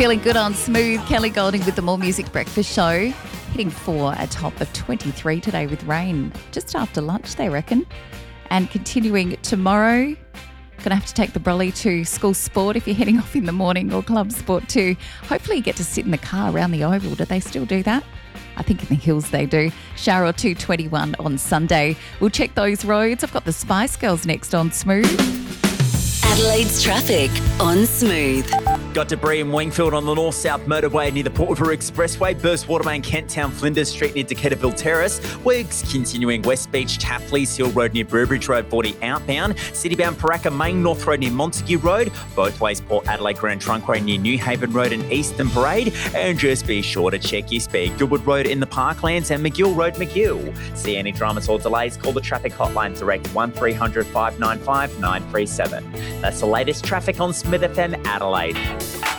Feeling good on Smooth. Kelly Golding with the More Music Breakfast Show. Hitting 4 atop of 23 today with rain just after lunch, they reckon. And continuing tomorrow, going to have to take the brolly to school sport if you're heading off in the morning, or club sport too. Hopefully you get to sit in the car around the Oval. Do they still do that? I think in the hills they do. Shower or 221 on Sunday. We'll check those roads. I've got the Spice Girls next on Smooth. Adelaide's traffic on Smooth. Got debris in Wingfield on the north-south motorway near the Port River Expressway. Burst Watermain, Kent Town, Flinders Street near Decaturville Terrace. Wigs continuing West Beach, Tapley's Hill Road near Burbridge Road 40 outbound. Citybound Paraka Main North Road near Montague Road. Both ways Port Adelaide Grand Trunkway near New Haven Road and Eastern Parade. And just be sure to check your speed. Goodwood Road in the Parklands and McGill Road, McGill. See any dramas or delays, call the traffic hotline direct 1300 595 937. That's the latest traffic on Smith FM Adelaide.